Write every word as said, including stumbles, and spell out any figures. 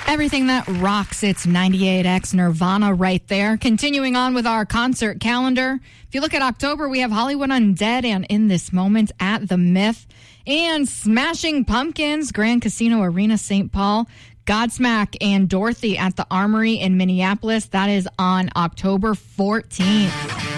Everything that rocks, it's ninety-eight X Nirvana right there. Continuing on with our concert calendar. If you look at October, we have Hollywood Undead and In This Moment at the Myth. And Smashing Pumpkins, Grand Casino Arena, Saint Paul. Godsmack and Dorothy at the Armory in Minneapolis. That is on October fourteenth.